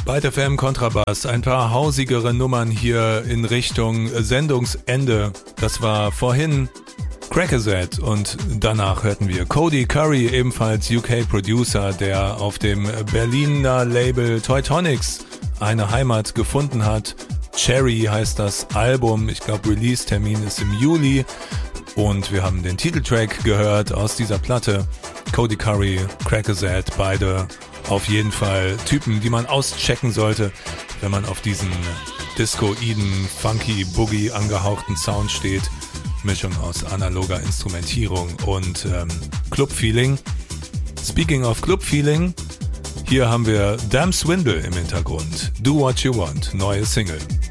Byte FM Kontrabass, ein paar hausigere Nummern hier in Richtung Sendungsende. Das war vorhin Crackerset und danach hörten wir Cody Curry, ebenfalls UK-Producer, der auf dem Berliner Label Teutonics eine Heimat gefunden hat. Cherry heißt das Album, ich glaube Release-Termin ist im Juli und wir haben den Titeltrack gehört aus dieser Platte. Cody Curry, Crackerset, beide auf jeden Fall Typen, die man auschecken sollte, wenn man auf diesen discoiden, funky, boogie angehauchten Sound steht. Mischung aus analoger Instrumentierung und Club-Feeling. Speaking of Club-Feeling, hier haben wir Damn Swindle im Hintergrund. Do What You Want, neue Single.